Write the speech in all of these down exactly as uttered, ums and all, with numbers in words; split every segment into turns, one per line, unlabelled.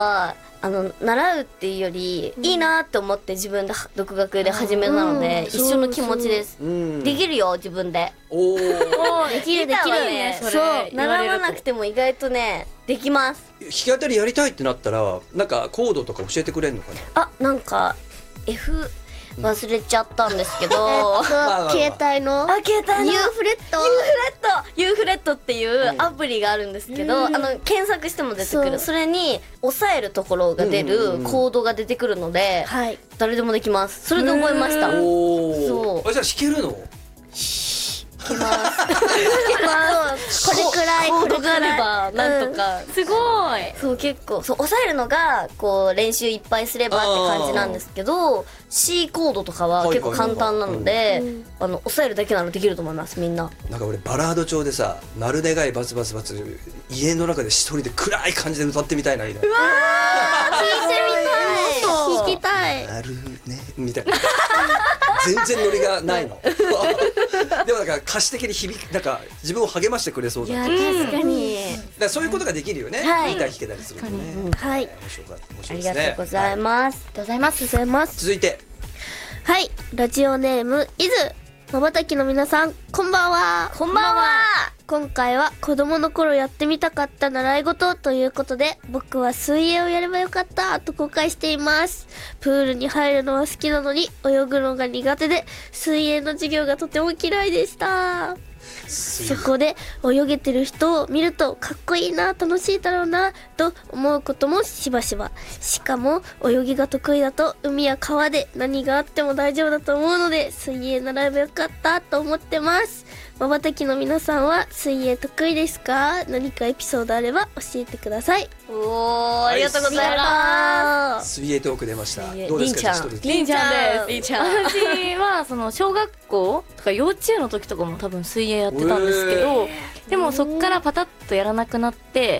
あの習うっていうより、うん、いいなって思って自分で独学で始めたので、うん、一緒の気持ちです、うん、できるよ自分で。おおできるできるね。そう習わなくても意外とねできます。
弾き語りやりたいってなったらなんかコードとか教えてくれるのかな。
あ、なんか F忘れちゃったんですけど、
携帯の
あ携帯の
ユーフレット
ユーフレット ユーフレットっていうアプリがあるんですけど、あの検索しても出てくる。それに押さえるところが出るコードが出てくるので、誰でもできます。それで覚えました。
そう。あ、じゃあ弾けるの？
弾けます。これくらい
コードがあればなんとか。すごい。
そう結構そう押さえるのがこう練習いっぱいすればって感じなんですけど、C コードとかは結構簡単なので、あの押さえるだけならできると思いますみんな。
なんか俺バラード調でさ、なるでがいバツバツバツ家の中で一人で暗い感じで歌ってみたいな。うわー、
聞いてみたい。聞きたい。
なるねみたいな。全然ノリがないの。でもなんか歌詞的に響きなんか自分を励ましてくれそうだ。
いや確かに。
だからそういうことができるよね。ギター弾けたりするとね。
はい。ありがとうございます。
ありがとうございます。ございます。
続いて。
はい、ラジオネームいずまばたきの皆さん、こんばんは。
こんばんは。
今回は子供の頃やってみたかった習い事ということで、僕は水泳をやればよかったと後悔しています。プールに入るのは好きなのに泳ぐのが苦手で、水泳の授業がとても嫌いでした。そこで泳げてる人を見るとかっこいいな、楽しいだろうなと思うこともしばしば。しかも泳ぎが得意だと海や川で何があっても大丈夫だと思うので、水泳習えばよかったと思ってます。まばたきの皆さんは水泳得意ですか？何かエピソードあれば教えてください。
おー、ありがとうございます。
水泳トーク出ました。どうですか？
りんちゃんです。りんちゃん。私はその小学校とか幼稚園の時とかも多分水泳やってたんですけど、でもそっからパタッとやらなくなって、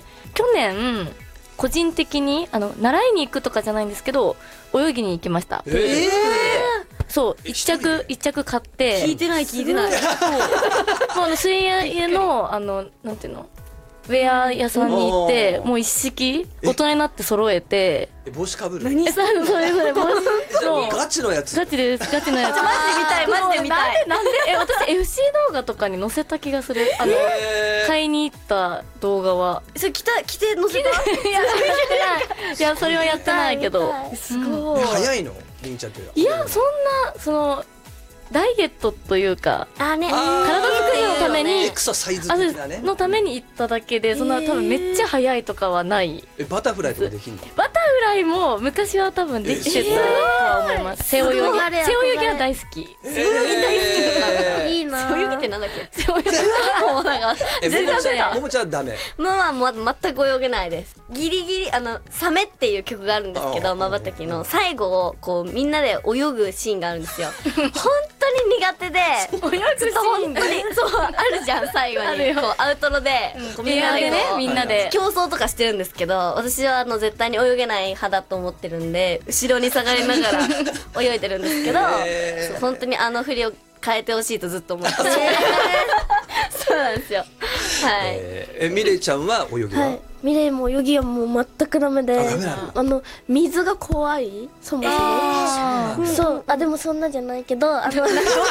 去年個人的にあの習いに行くとかじゃないんですけど泳ぎに行きました。えーそう一着一着買って
聞いてない聞いてない。
もうあの水泳のあのなんていうのウェア屋さんに行ってもう一式大人になって揃えて。
帽子かぶる。
何？それそれそれ帽子。そう
ガチのやつ。
ガチですガチのやつ。
マジで見たいマジで見たい。
なんでえ私 エフシー 動画とかに載せた気がする。あの買いに行った動画は。
それ着た着て載せた？
いやそれやってない。いやそれはやってないけど。
すごい。
早いの？りんちゃんって。
いやそんなそのダイエットというか、
あね、
体作りのために
エクササイズ的なね
のために行っただけで、そんな多分めっちゃ速いとかはない。
えバタフライとかできんの？
バタフライも昔は多分できてたとは思います。背泳ぎ背泳ぎは大好き。
背泳ぎ大好きとか
いいな。
背泳ぎってなんだっけ？
背泳ぎもうなんか
全然ダメ。ももちゃんダメ。
ママは全く泳げないです。ギリギリあのサメっていう曲があるんですけど、まばたきの最後をこうみんなで泳ぐシーンがあるんですよ。本当に苦手で。泳ぐシーンでそうあるじゃん最後にこうアウトロでみんなでねみんなで競争とかしてるんですけど、私はあの絶対に泳げない派だと思ってるんで後ろに下がりながら泳いでるんですけど、本当にあの振りを変えてほしいとずっと思ってそうなんですよ。はい。
えミレイちゃんは泳ぎは？
ミレイも泳ぎはもう全くダメで、あの水が怖いそもそも。そうあでもそんなじゃないけど、あの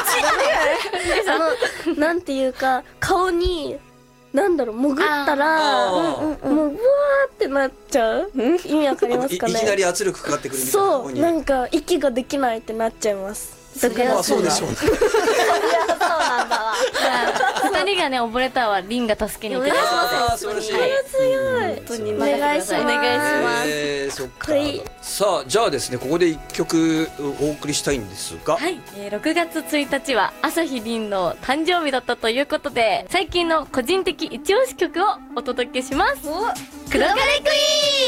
そのなんていうか顔になんだろう潜ったらもうブワーってなっちゃう。意味わかりますかね？
いきなり圧力かかってくるみたいな。
そうなんか息ができないってなっちゃいます。
だからそうでしょうね。
そうなんだわ。
二人がね溺れたはリンが助けに行ってくれ
ます。素晴らしい。
強い。
本当にお願いします。お願いします。
えー、そっか。さあじゃあですねここで一曲お送りしたいんですが、
はい、えー、ろくがつついたちは朝日凛の誕生日だったということで、最近の個人的一押し曲をお届けします。クロカレクイーン。